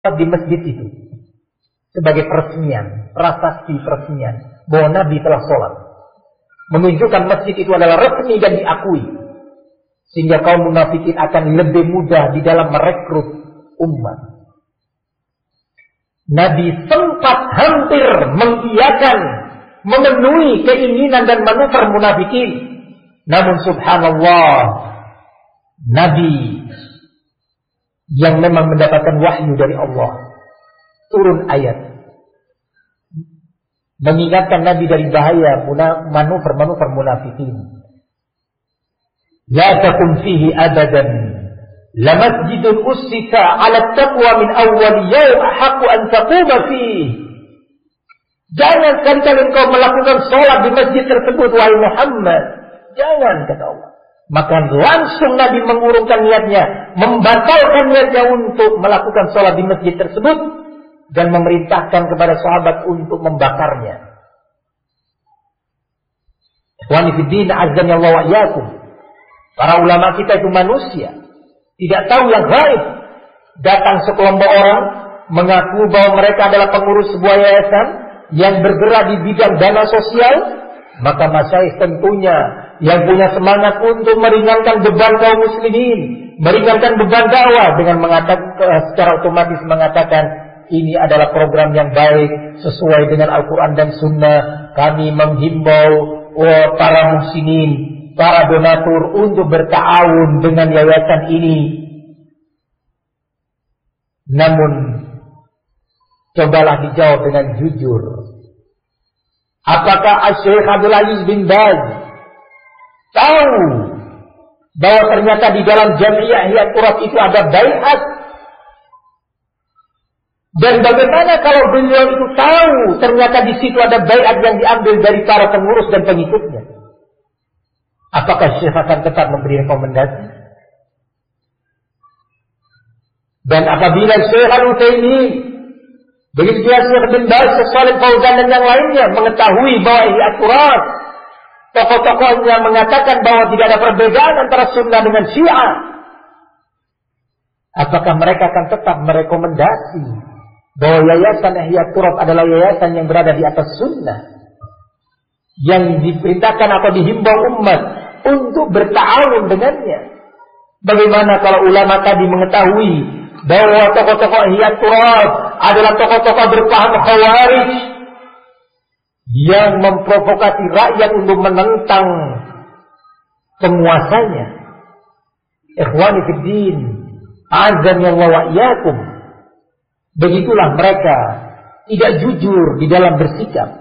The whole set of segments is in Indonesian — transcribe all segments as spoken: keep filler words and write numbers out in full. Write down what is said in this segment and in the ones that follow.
di masjid itu sebagai peresmian, prasasti peresmian bahwa Nabi telah sholat, menunjukkan masjid itu adalah resmi dan diakui, sehingga kaum munafikin akan lebih mudah di dalam merekrut umat. Nabi sempat hampir mengiyakan, memenuhi keinginan dan manuver munafikin, namun subhanallah, Nabi yang memang mendapatkan wahyu dari Allah, turun ayat mengingatkan Nabi dari bahaya manuver-manuver munafikin. La takun fihi abadan la masjidun ussisa 'ala taqwa min awwal yawm ahaqqu an taquma fihi. Jangan sekali-kali engkau melakukan sholat di masjid tersebut, wahai Muhammad. Jangan, kata Allah. Maka langsung Nabi mengurungkan niatnya, membatalkan niatnya untuk melakukan sholat di masjid tersebut, dan memerintahkan kepada sahabat untuk membakarnya. Ikhwani fiddin, azan Allah wa iyyakum. Para ulama kita itu manusia, tidak tahu yang gaib. Datang sekelompok orang mengaku bahwa mereka adalah pengurus sebuah yayasan yang bergerak di bidang dana sosial, maka masyayikh tentunya yang punya semangat untuk meringankan beban kaum muslimin, meringankan beban dakwah, dengan mengatakan secara otomatis mengatakan ini adalah program yang baik sesuai dengan Al-Quran dan Sunnah. Kami menghimbau oh, para muslimin, para donatur untuk berta'awun dengan yayasan ini. Namun cobalah dijawab dengan jujur. Apakah Syekh Abdul Aziz bin Baz tahu bahwa ternyata di dalam Jami'ah Ihya Turab itu ada baiat? Dan bagaimana kalau beliau itu tahu ternyata di situ ada baiat yang diambil dari para pengurus dan pengikutnya? Apakah Syekh akan tetap memberi rekomendasi? Dan apabila Syekh Al-Utsaimin, begitu juga Syekh bin Baz, Shalih Fauzan dan yang lainnya mengetahui bahwa Ihya Turab, tokoh-tokohnya mengatakan bahwa tidak ada perbedaan antara Sunnah dengan Syiah, apakah mereka akan tetap merekomendasi bahwa yayasan Ihya Turab adalah yayasan yang berada di atas Sunnah, yang diperintahkan atau dihimbau umat untuk berta'awun dengannya? Bagaimana kalau ulama tadi mengetahui bahwa tokoh-tokoh Ihya Turab adalah tokoh-tokoh berpaham Khawarij yang memprovokasi rakyat untuk menentang penguasanya? Ikhwani fiddin, azan Allah wa iyyakum. Begitulah mereka tidak jujur di dalam bersikap.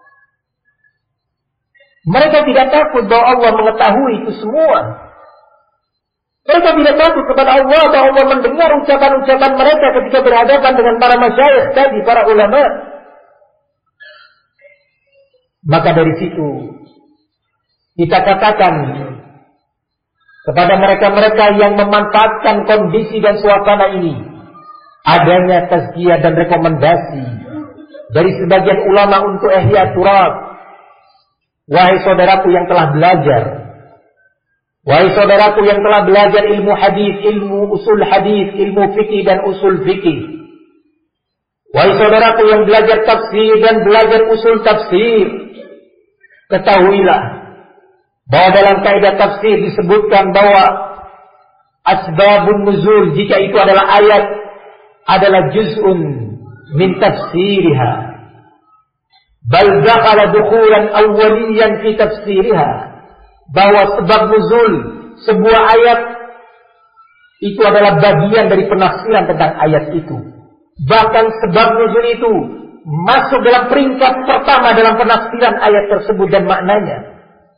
Mereka tidak takut bahwa Allah mengetahui itu semua. Mereka tidak takut kepada Allah bahwa Allah mendengar ucapan-ucapan mereka ketika berhadapan dengan para masyayikh tadi, para ulama. Maka dari situ kita katakan kepada mereka-mereka yang memanfaatkan kondisi dan suasana ini, adanya tazkiyah dan rekomendasi dari sebagian ulama untuk Ihya Turab. Wahai saudaraku yang telah belajar, wahai saudaraku yang telah belajar ilmu hadis, ilmu usul hadis, ilmu fikih dan usul fikih, wahai saudaraku yang belajar tafsir dan belajar usul tafsir, ketahuilah bahwa dalam kaidah tafsir disebutkan bahwa asbabun nuzul, jika itu adalah ayat, adalah juz'un min tafsiriha, bal dakhala dukhulan awwaliyan fi tafsiriha, bahwa sebab nuzul sebuah ayat itu adalah bagian dari penafsiran tentang ayat itu. Bahkan sebab nuzul itu masuk dalam peringkat pertama dalam penafsiran ayat tersebut dan maknanya.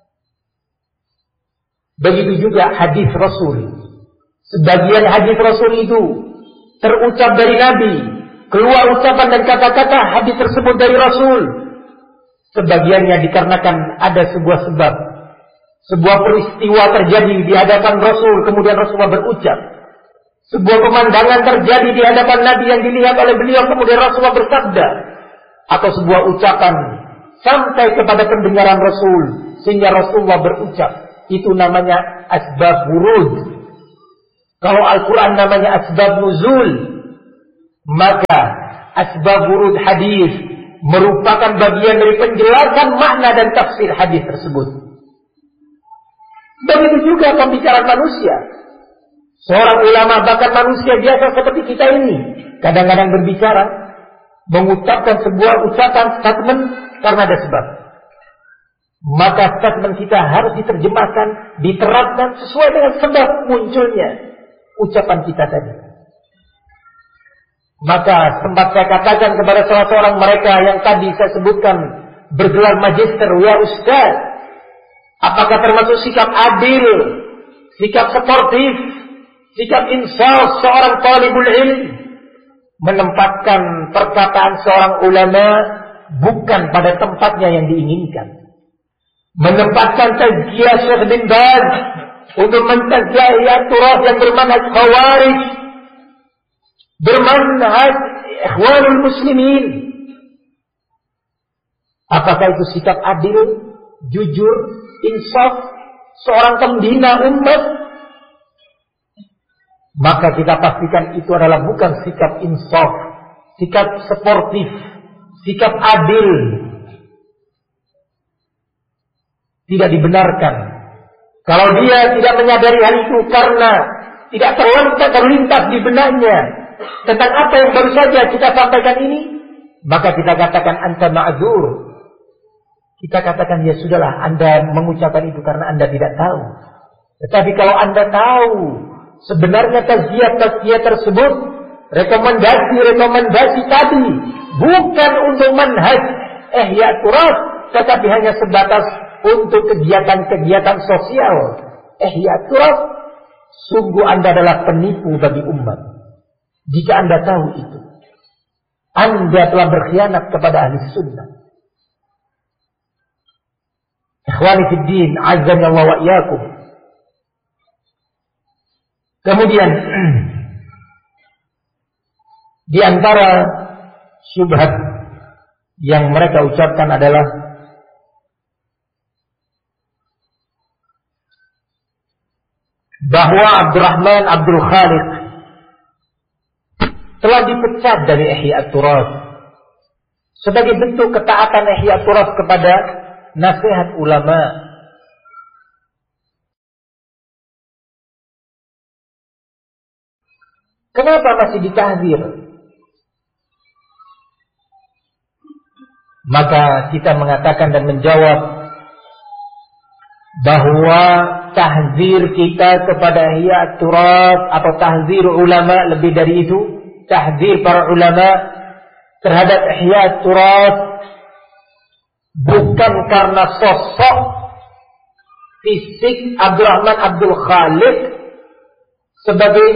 Begitu juga hadis Rasul. Sebagian hadis Rasul itu terucap dari Nabi, keluar ucapan dan kata-kata hadis tersebut dari Rasul. Sebagiannya dikarenakan ada sebuah sebab, sebuah peristiwa terjadi di hadapan Rasul, kemudian Rasulullah berucap. Sebuah pemandangan terjadi di hadapan Nabi yang dilihat oleh beliau, kemudian Rasulullah bersabda. Atau sebuah ucapan sampai kepada pendengaran Rasul sehingga Rasulullah berucap. Itu namanya asbab wurud. Kalau Al-Quran namanya asbab nuzul. Maka asbab wurud hadis merupakan bagian dari penjelasan makna dan tafsir hadis tersebut. Begitu juga pembicaraan manusia. Seorang ulama, bahkan manusia biasa seperti kita ini, kadang-kadang berbicara, mengucapkan sebuah ucapan statement karena ada sebab. Maka statement kita harus diterjemahkan, diterapkan sesuai dengan sebab munculnya ucapan kita tadi. Maka sempat saya katakan kepada salah seorang mereka yang tadi saya sebutkan bergelar magister, ya Ustaz, apakah termasuk sikap adil, sikap sportif, sikap insaf seorang talibul ilm menempatkan perkataan seorang ulama bukan pada tempatnya yang diinginkan, menempatkan tazkiyah Syekh bin Baz untuk mentazkiyah turaf yang bermanhaj khawarij, bermanhaj ikhwanul muslimin. Apakah itu sikap adil, jujur, insaf seorang pembina umat? Maka kita pastikan itu adalah bukan sikap insaf, sikap sportif, sikap adil. Tidak dibenarkan. Kalau dia tidak menyadari hal itu karena tidak terlintas, terlintas di benaknya tentang apa yang baru saja kita sampaikan ini, maka kita katakan anta ma'dzur. Kita katakan ya sudahlah, Anda mengucapkan itu karena Anda tidak tahu. Tetapi kalau Anda tahu sebenarnya tazkiyah-tazkiyah tersebut, rekomendasi-rekomendasi tadi bukan untuk manhaj ihya turaf, tetapi hanya sebatas untuk kegiatan-kegiatan sosial ihya turaf, sungguh Anda adalah penipu bagi umat. Jika Anda tahu itu, Anda telah berkhianat kepada ahli sunnah. Ikhwani fid din, azza wa iyyakum. Kemudian di antara syubhat yang mereka ucapkan adalah bahwa Abdurrahman Abdul Khaliq telah dipecat dari Ihya Turaf sebagai bentuk ketaatan Ihya Turaf kepada nasihat ulama. Kenapa masih ditahzir? Maka kita mengatakan dan menjawab bahwa tahzir kita kepada Ihya Turaf atau tahzir ulama, lebih dari itu, tahzir para ulama terhadap Ihya Turaf bukan karena sosok fisik Abdurrahman Abdul Khaliq sebagai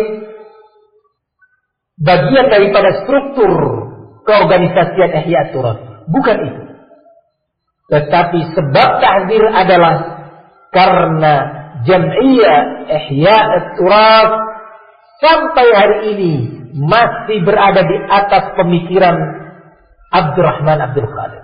bagian daripada struktur keorganisasian Ihya Turaf, bukan itu. Tetapi sebab tahzir adalah karena Jam'iyah Ihya Turaf sampai hari ini masih berada di atas pemikiran Abdurrahman Abdul Khaliq.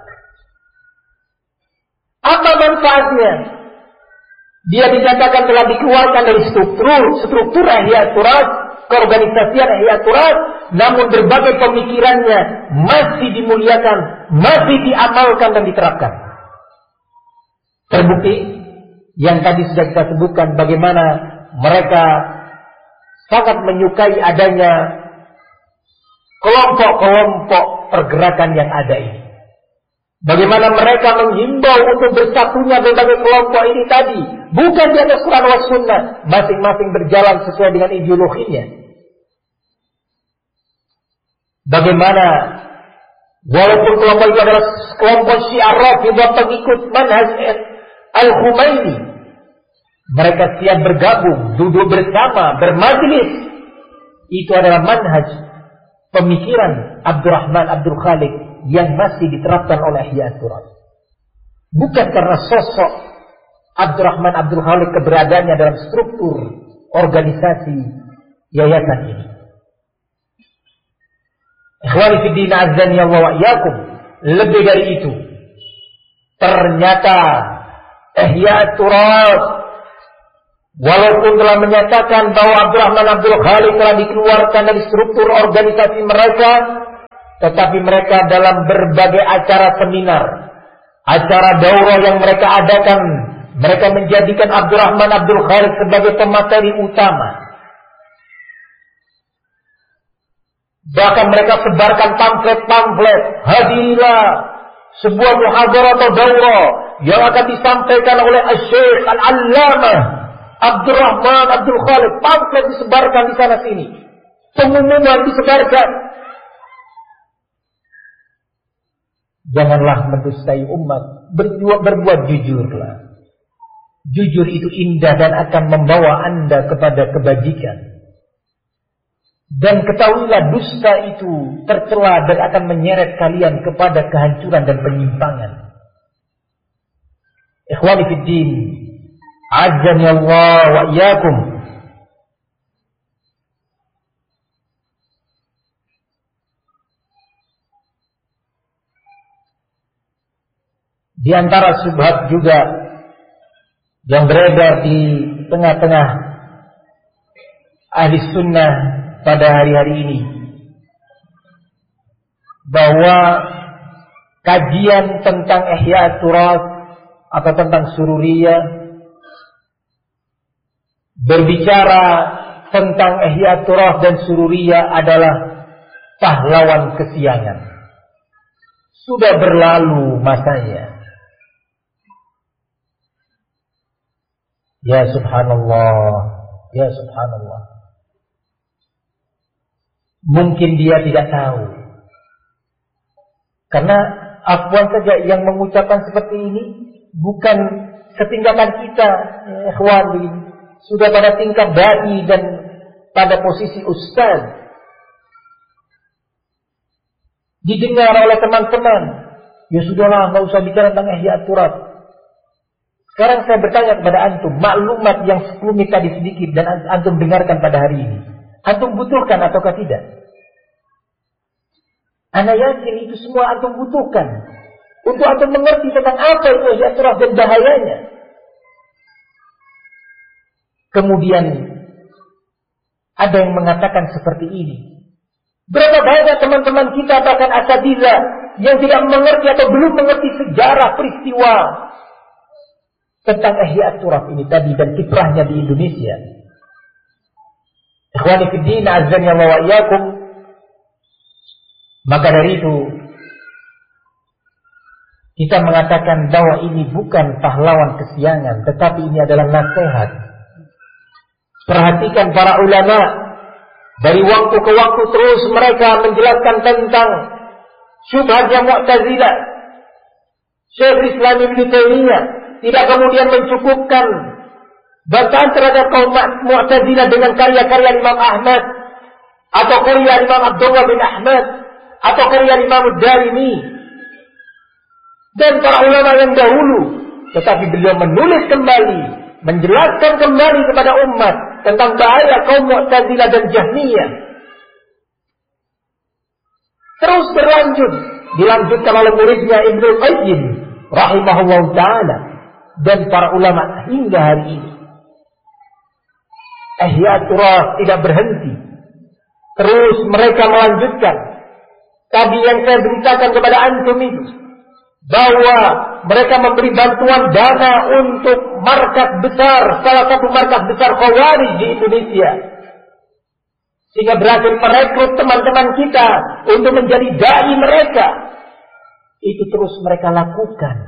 Apa manfaatnya? Dia dinyatakan telah dikeluarkan dari struktur struktur Ihya Turaf, keorganisasian Ihya Turaf, namun berbagai pemikirannya masih dimuliakan, masih diamalkan dan diterapkan. Terbukti yang tadi sudah kita sebutkan bagaimana mereka sangat menyukai adanya kelompok-kelompok pergerakan yang ada ini. Bagaimana mereka menghimbau untuk bersatunya berbagai kelompok ini tadi, bukan di atas Quran wa Sunnah, masing-masing berjalan sesuai dengan ideologinya. Bagaimana walaupun kelompok itu adalah kelompok Syiah Rafidhah pengikut manhaj Al-Khumaini, mereka siap bergabung, duduk bersama, bermajlis. Itu adalah manhaj pemikiran Abdurrahman Abdul Khaliq yang masih diterapkan oleh Ihya Turaf. Bukan karena sosok Abdurrahman Abdul Khaliq keberadaannya dalam struktur organisasi yayasan ini. Ikhwani fi din azani Allah wa iyyakum. Lebih dari itu, ternyata Ihya Turaf walaupun telah menyatakan bahwa Abdurrahman Abdul Khaliq telah dikeluarkan dari struktur organisasi mereka, tetapi mereka dalam berbagai acara seminar, acara daurah yang mereka adakan, mereka menjadikan Abdurrahman Abdul Khaliq sebagai pemateri utama. Bahkan mereka sebarkan pamflet-pamflet, hadirilah sebuah muhadharah atau daurah yang akan disampaikan oleh Asy-Syaikh Al-Allamah Abdurrahman Abdul Khaliq. Pamflet disebarkan di sana sini, pengumuman disebarkan. Janganlah mendustai umat, berbuat, berbuat jujurlah. Jujur itu indah dan akan membawa Anda kepada kebajikan. Dan ketahuilah dusta itu tercela dan akan menyeret kalian kepada kehancuran dan penyimpangan. Ikhwani fid din, azani Allah wa iyyakum. Di antara syubhat juga yang beredar di tengah-tengah ahli sunnah pada hari-hari ini, bahwa kajian tentang Ihya Turas atau tentang Sururiyah, berbicara tentang Ihya Turas dan Sururiyah adalah pahlawan kesiangan. Sudah berlalu masanya. Ya subhanallah, ya subhanallah. Mungkin dia tidak tahu. Karena afwan saja yang mengucapkan seperti ini bukan setingkatan kita, ya, ikhwan, sudah pada tingkat dai dan pada posisi ustaz. Didengar oleh teman-teman. Ya sudahlah, enggak usah bicara tentang Ihya Turas. Sekarang saya bertanya kepada antum, maklumat yang sekelumit tadi sedikit dan antum dengarkan pada hari ini, antum butuhkan ataukah tidak? Ana yakin itu semua antum butuhkan untuk antum mengerti tentang apa itu Ihya Turas dan bahayanya. Kemudian ada yang mengatakan seperti ini. Berapa banyak teman-teman kita bahkan asatidzah yang tidak mengerti atau belum mengerti sejarah peristiwa tentang Ihya Turas ini tadi dan kiprahnya di Indonesia. Ikhwani fid din, azani Allah wa iyyakum. Maka dari itu kita mengatakan bahwa ini bukan pahlawan kesiangan, tetapi ini adalah nasihat. Perhatikan para ulama, dari waktu ke waktu terus mereka menjelaskan tentang syubhatnya Mu'tazilah. Syekh Islam Ibnu Taimiyah tidak kemudian mencukupkan bantahan terhadap kaum Mu'tazilah dengan karya-karya Imam Ahmad atau karya Imam Abdullah bin Ahmad atau karya Imam Ad-Darimi dan para ulama yang dahulu, tetapi beliau menulis kembali, menjelaskan kembali kepada umat tentang bahaya kaum Mu'tazilah dan Jahmiyah. Terus berlanjut, dilanjutkan oleh muridnya Ibnu Qayyim rahimahullah ta'ala dan para ulama hingga hari ini. Ihya Turas tidak berhenti. Terus mereka melanjutkan tadi yang saya beritakan kepada antum itu, bahwa mereka memberi bantuan dana untuk markas besar, salah satu markas besar Khawarij di Indonesia, sehingga berhasil merekrut teman-teman kita untuk menjadi dai mereka. Itu terus mereka lakukan.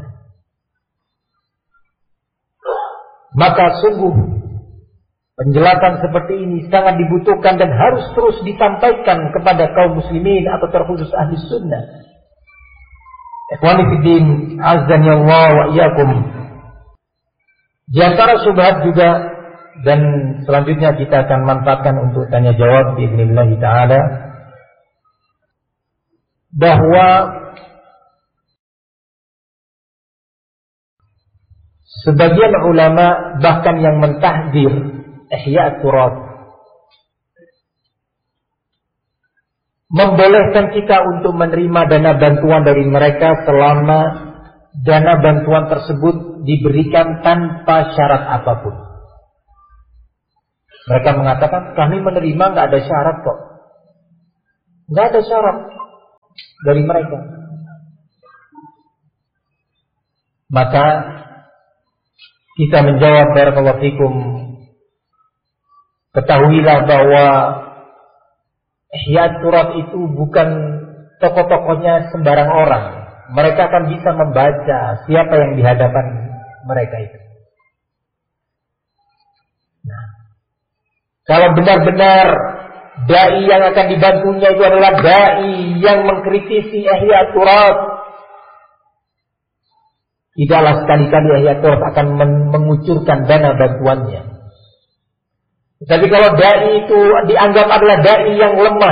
Maka sungguh penjelasan seperti ini sangat dibutuhkan dan harus terus disampaikan kepada kaum muslimin atau terkhusus ahli sunnah. Ikhwani fiddin, azani Allah wa iyyakum. Di antara syubhat juga, dan selanjutnya kita akan manfaatkan untuk tanya jawab biiznillah taala, bahwa sebagian ulama bahkan yang mentahdzir Ihya Turas, membolehkan kita untuk menerima dana bantuan dari mereka selama dana bantuan tersebut diberikan tanpa syarat apapun. Mereka mengatakan kami menerima, nggak ada syarat kok. Nggak ada syarat dari mereka. Maka kita menjawab, barakallahu fikum, ketahuilah bahwa Ihya Turat itu bukan tokoh-tokohnya sembarang orang. Mereka akan bisa membaca siapa yang di hadapan mereka itu. Nah, kalau benar-benar dai yang akan dibantunya itu adalah dai yang mengkritisi Ihya Turat, tidaklah sekali-kali Ihya Turat akan mengucurkan dana bantuannya. Tapi kalau dai itu dianggap adalah dai yang lemah,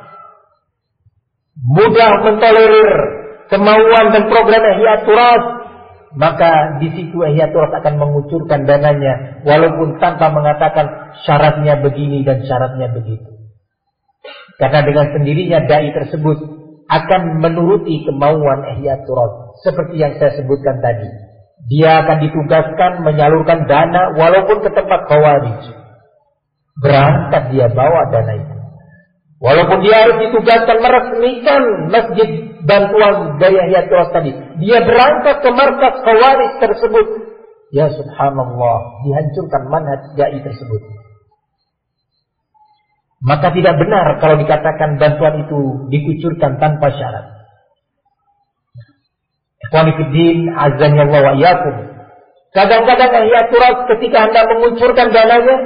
mudah mentolerir kemauan dan program Ihya Turat, maka di situ Ihya Turat akan mengucurkan dananya, walaupun tanpa mengatakan syaratnya begini dan syaratnya begitu. Karena dengan sendirinya dai tersebut akan menuruti kemauan Ihya Turat, seperti yang saya sebutkan tadi. Dia akan ditugaskan menyalurkan dana walaupun ke tempat Khawarij. Berangkat dia bawa dana itu. Walaupun dia harus ditugaskan meresmikan masjid bantuan dari Ihya Turat tadi, dia berangkat ke markas Khawarij tersebut. Ya subhanallah, dihancurkan manhaj dai tersebut. Maka tidak benar kalau dikatakan bantuan itu dikucurkan tanpa syarat. Ikhwani fiddin, azani Allah wa iyyakum. Kadang-kadang Ihya Turat ketika Anda mengucurkan dananya,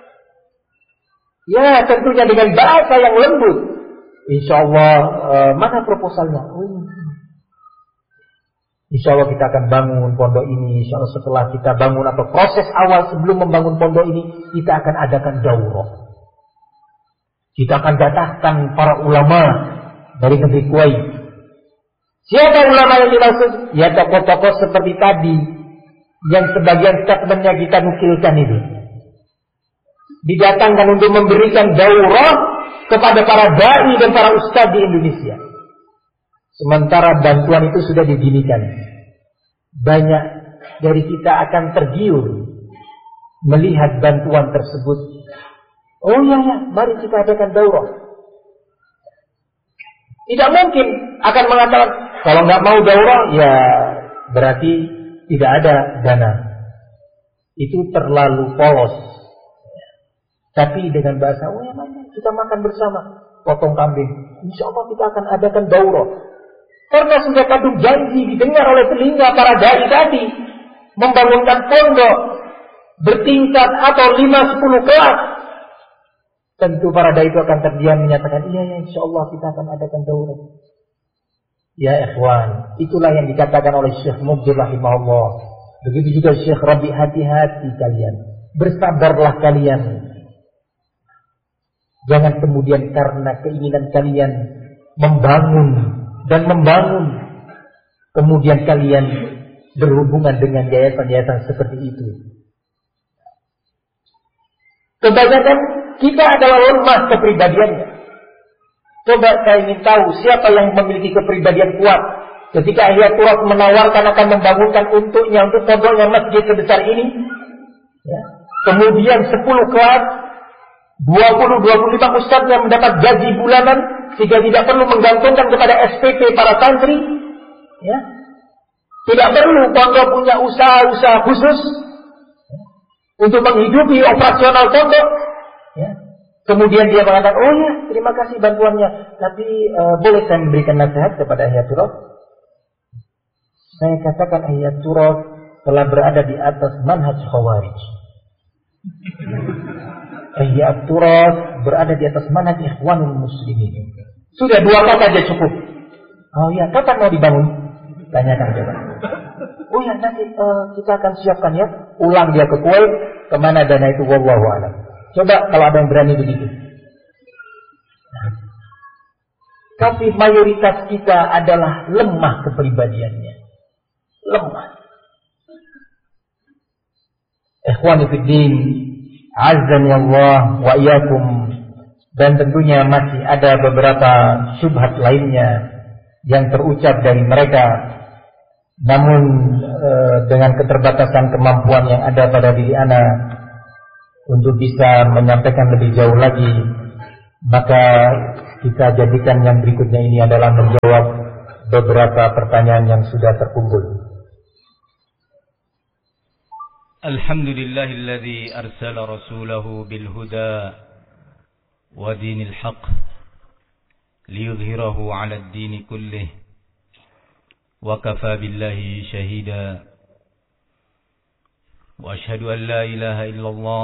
ya tentunya dengan bahasa yang lembut. Insya Allah, uh, mana proposalnya? Oh, insya Allah kita akan bangun pondok ini. Insya Allah setelah kita bangun atau proses awal sebelum membangun pondok ini, kita akan adakan daurah. Kita akan datangkan para ulama dari negeri Kuwait. Siapa ulama yang dimaksud? Ya tokoh-tokoh seperti tadi yang sebagian statementnya kita nukilkan itu. Didatangkan untuk memberikan daurah kepada para dai dan para ustadz di Indonesia. Sementara bantuan itu sudah didirikan. Banyak dari kita akan tergiur melihat bantuan tersebut. Oh iya ya, mari kita adakan daurah. Tidak mungkin akan mengatakan kalau nggak mau daurah ya berarti tidak ada dana. Itu terlalu polos. Tapi dengan bahasa, oh ya mari kita makan bersama, potong kambing. Insya Allah kita akan adakan daurah. Karena sudah kandung janji didengar oleh telinga para dai tadi, membangunkan pondok bertingkat atau lima sepuluh kelas. Tentu para dai itu akan terdiam menyatakan, iya ya insya Allah kita akan adakan daurah. Ya ikhwan, itulah yang dikatakan oleh Syekh Mubdir rahimahullah. Begitu juga Syekh Rabi, hati-hati kalian, bersabarlah kalian. Jangan kemudian karena keinginan kalian membangun dan membangun, kemudian kalian berhubungan dengan yayasan-yayasan seperti itu. Kebanyakan kita adalah lemah kepribadiannya. Coba saya ingin tahu siapa yang memiliki kepribadian kuat. Ketika Ihya Turat menawarkan akan membangunkan untuknya, untuk pondoknya masjid sebesar ini, ya. Kemudian sepuluh kelas, dua puluh dua puluh lima ustadz yang mendapat gaji bulanan, sehingga tidak perlu menggantungkan kepada S P P para santri, ya. Tidak perlu pondok punya usaha-usaha khusus, ya, untuk menghidupi operasional pondok, ya. Kemudian dia mengatakan, oh ya terima kasih bantuannya, tapi uh, boleh saya memberikan nasihat kepada Ihya Turat? Saya katakan Ihya Turat telah berada di atas manhaj Khawarij. Ihya Turat berada di atas manhaj Ikhwanul Muslimin. Sudah dua kata saja cukup. Oh ya, kapan mau dibangun? Tanyakan coba. Oh ya, nanti uh, kita akan siapkan ya. Ulang dia ke Kuwait, kemana dana itu, wallahu a'lam. Coba kalau ada yang berani begitu. Nah, tapi mayoritas kita adalah lemah kepribadiannya. Lemah. Ikhwani fiddin, azani Allah wa iyyakum. Dan tentunya masih ada beberapa syubhat lainnya yang terucap dari mereka. Namun e, dengan keterbatasan kemampuan yang ada pada diri ana, untuk bisa menyampaikan lebih jauh lagi, maka kita jadikan yang berikutnya ini adalah menjawab beberapa pertanyaan yang sudah terkumpul. Alhamdulillahilladzi arsala rasulahu bil huda wa dinil haqq liyudhhirahu 'ala ad-din kullih wa kafa billahi shahida wa ashhadu an la ilaha illallah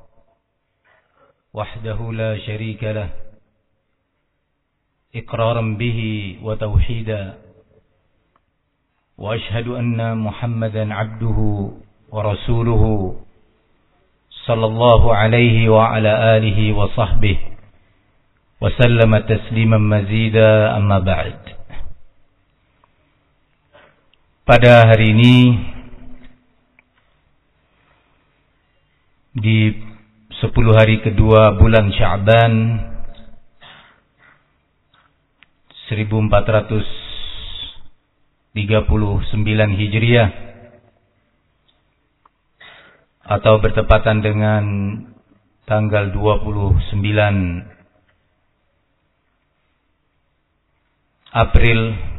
wahdahu la sharika lah iqraran bihi wa tauhida wa ashhadu anna muhammadan 'abduhu wa rasuluhu sallallahu alaihi wa ala alihi wa sahbihi wa sallama tasliman mazida, amma ba'd. Pada hari ini di sepuluh hari kedua bulan Sya'ban seribu empat ratus tiga puluh sembilan Hijriah, atau bertepatan dengan tanggal dua puluh sembilan April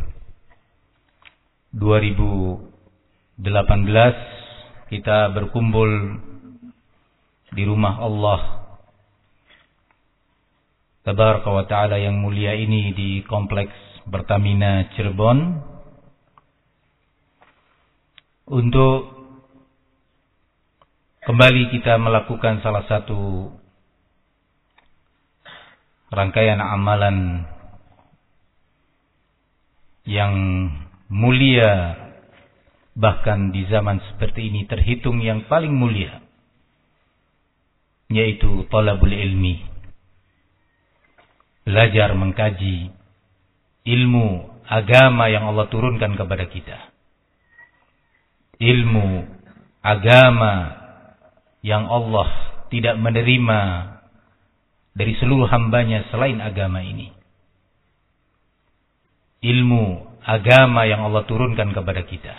dua ribu delapan belas, kita berkumpul di rumah Allah Tabaraka wa Ta'ala yang mulia ini di Kompleks Pertamina Cirebon untuk kembali kita melakukan salah satu rangkaian amalan yang mulia, bahkan di zaman seperti ini terhitung yang paling mulia, yaitu talabul ilmi, belajar mengkaji ilmu agama yang Allah turunkan kepada kita, ilmu agama yang Allah tidak menerima dari seluruh hambanya selain agama ini. Ilmu agama yang Allah turunkan kepada kita.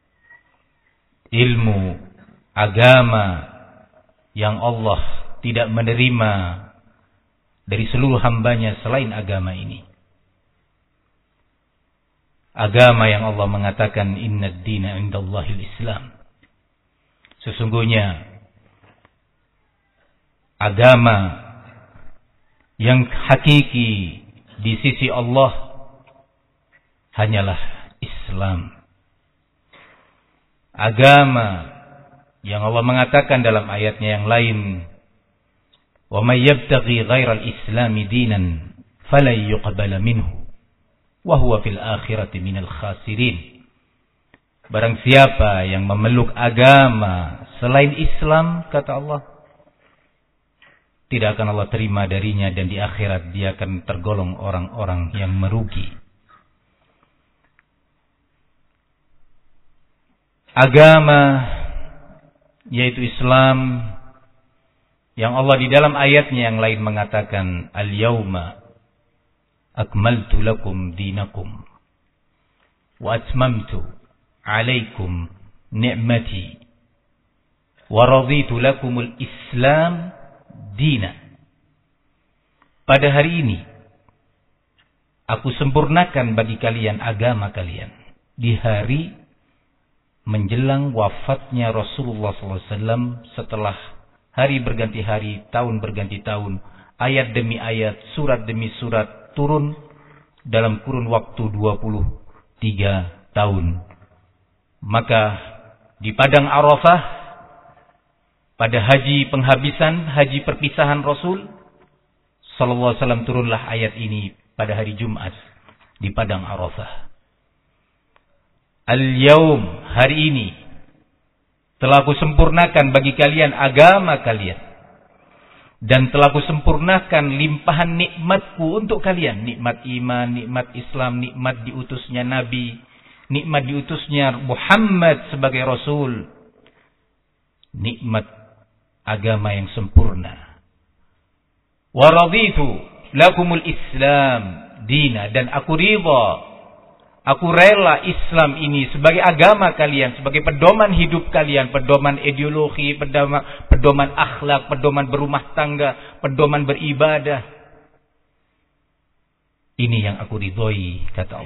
Ilmu agama yang Allah tidak menerima dari seluruh hambanya selain agama ini. Agama yang Allah mengatakan inna ad-dina indallahil Islam. Sesungguhnya agama yang hakiki di sisi Allah hanyalah Islam. Agama yang Allah mengatakan dalam ayatnya yang lain, wa may yabtaghi ghairal islami dinan falan yuqbala minhu wa huwa fil akhirati minal khasirin. Barang siapa yang memeluk agama selain Islam, kata Allah, tidak akan Allah terima darinya, dan di akhirat dia akan tergolong orang-orang yang merugi. Agama yaitu Islam yang Allah di dalam ayatnya yang lain mengatakan al-yawma akmaltu lakum dinakum wa atmamtu alaikum ni'mati wa raditu lakumul Islam dina. Pada hari ini aku sempurnakan bagi kalian agama kalian. Di hari menjelang wafatnya Rasulullah sallallahu alaihi wasallam, setelah hari berganti hari, tahun berganti tahun, ayat demi ayat, surat demi surat turun dalam kurun waktu dua puluh tiga tahun. Maka di padang Arafah, pada haji penghabisan, haji perpisahan Rasul sallallahu alaihi wasallam, turunlah ayat ini pada hari Jumat di padang Arafah. Al-yawm, hari ini telah aku sempurnakan bagi kalian agama kalian, dan telah aku sempurnakan limpahan nikmatku untuk kalian, nikmat iman, nikmat Islam, nikmat diutusnya Nabi, nikmat diutusnya Muhammad sebagai Rasul, nikmat agama yang sempurna. Wa raditu lakumul Islam dina, dan aku ridha Aku rela Islam ini sebagai agama kalian, sebagai pedoman hidup kalian, pedoman ideologi, pedoman, pedoman akhlak, pedoman berumah tangga, pedoman beribadah. Ini yang aku ridhoi, kata Allah.